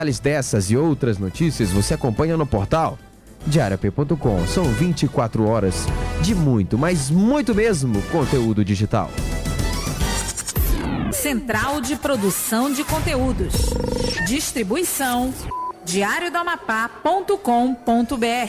Dessas e outras notícias você acompanha no portal diariap.com. São 24 horas de muito, mas muito mesmo conteúdo digital. Central de Produção de Conteúdos. Distribuição diariodoamapá.com.br.